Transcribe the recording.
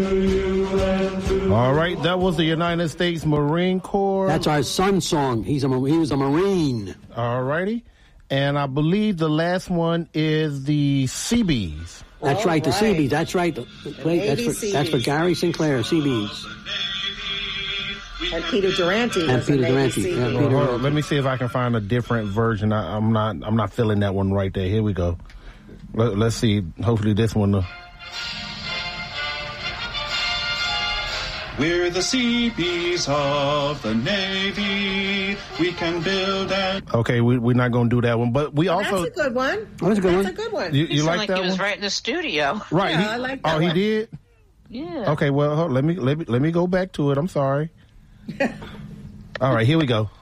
All right, that was the United States Marine Corps. That's our son's song. He was a Marine. All righty. And I believe the last one is the Seabees. That's right, the Seabees. That's right. That's for Gary Sinclair, Seabees. And Peter Durante. And Peter Durante. Yeah, hold on, let me see if I can find a different version. I'm not feeling that one right there. Here we go. Let's see. Hopefully this one. We're the Seabees of the Navy. We can build and... Okay, we're not going to do that one, but we also... That's a good one. Oh, that's a good one. That's a good one. You like that one? He was right in the studio. Right. Yeah, I like that one. He did? Yeah. Okay, well, let me go back to it. I'm sorry. All right, here we go.